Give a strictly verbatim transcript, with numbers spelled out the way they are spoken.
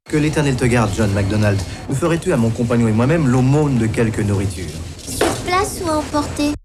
Que l'Éternel te garde, John MacDonald. Nous ferais-tu à mon compagnon et moi-même l'aumône de quelque nourriture? Sur place ou à emporter?